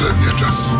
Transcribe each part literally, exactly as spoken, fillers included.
последния час.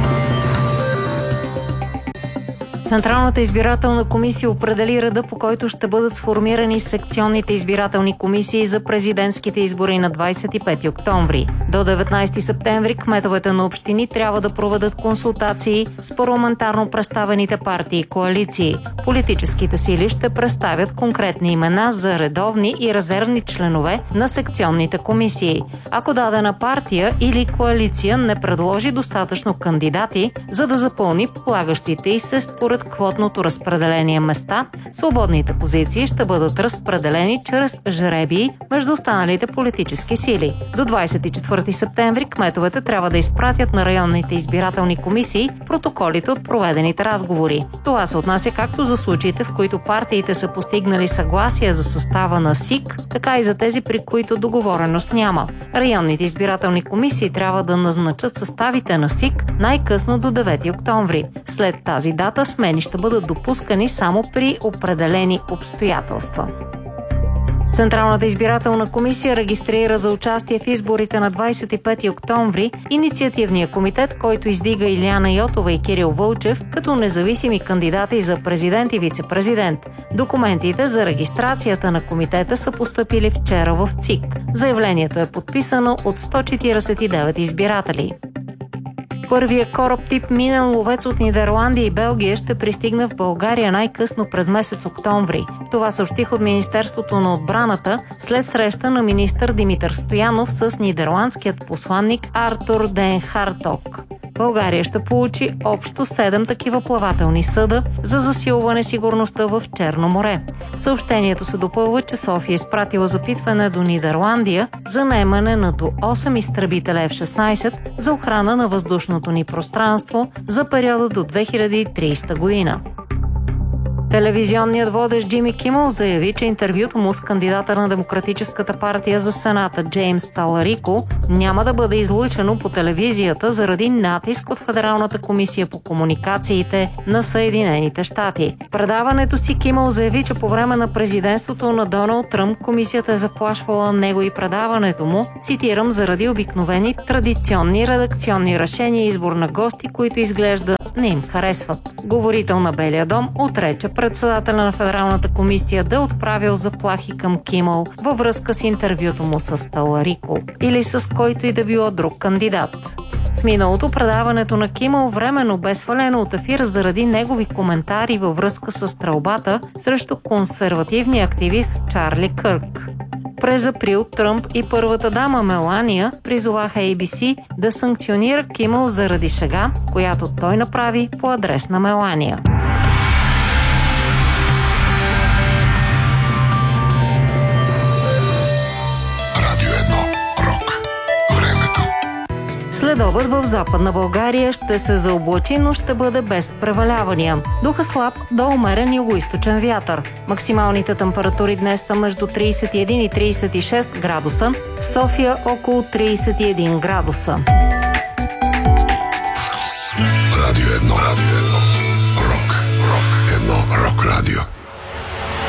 Централната избирателна комисия определи реда, по който ще бъдат сформирани секционните избирателни комисии за президентските избори на двадесет и пети октомври. До деветнадесети септември кметовете на общини трябва да проведат консултации с парламентарно представените партии и коалиции. Политическите сили ще представят конкретни имена за редовни и резервни членове на секционните комисии. Ако дадена партия или коалиция не предложи достатъчно кандидати, за да запълни полагащите й се според квотното разпределение места, свободните позиции ще бъдат разпределени чрез жребии между останалите политически сили. До двадесет и четвърти септември кметовете трябва да изпратят на районните избирателни комисии протоколите от проведените разговори. Това се отнася както за случаите, в които партиите са постигнали съгласие за състава на СИК, така и за тези, при които договореност няма. Районните избирателни комисии трябва да назначат съставите на СИК най-късно до девети октомври. След тази дата смени ще бъдат допускани само при определени обстоятелства. Централната избирателна комисия регистрира за участие в изборите на двадесет и пети октомври инициативния комитет, който издига Илияна Йотова и Кирил Вълчев като независими кандидати за президент и вице-президент. Документите за регистрацията на комитета са постъпили вчера в ЦИК. Заявлението е подписано от сто четиридесет и девет избиратели. Първият кораб тип минен ловец от Нидерландия и Белгия ще пристигне в България най-късно през месец октомври. Това съобщих от Министерството на отбраната след среща на министър Димитър Стоянов с нидерландският посланник Артур Ден Харток. България ще получи общо седем такива плавателни съда за засилване сигурността в Черно море. Съобщението се допълва, че София е изпратила запитване до Нидерландия за наемане на до осем изтребителя Еф шестнадесет за охрана на въздушното ни пространство за периода до две хиляди и тридесета година. Телевизионният водещ Джими Кимъл заяви, че интервюто му с кандидата на Демократическата партия за Сената Джеймс Таларико няма да бъде излъчено по телевизията заради натиск от Федералната комисия по комуникациите на Съединените щати. В предаването си Кимъл заяви, че по време на президентството на Доналд Тръмп комисията е заплашвала него и предаването му, цитирам, заради обикновени традиционни редакционни решения и избор на гости, които изглежда не им харесват. Говорител на Белия дом отрече председателя на Федералната комисия да е отправил заплахи към Кимъл във връзка с интервюто му с Таларико или с който и да било друг кандидат. В миналото предаването на Кимъл временно бе свалено от ефир заради негови коментари във връзка с стрелбата срещу консервативния активист Чарли Кърк. През април Тръмп и първата дама Мелания призоваха Ей Би Си да санкционира Кимъл заради шега, която той направи по адрес на Мелания. Следобед в Западна България ще се заоблачи, но ще бъде без превалявания. Духа слаб до умерен югоизточен вятър. Максималните температури днес са между тридесет и един и тридесет и шест градуса, в София около тридесет и един градуса. Радио едно, радио едно, рок, рок, едно, рок радио.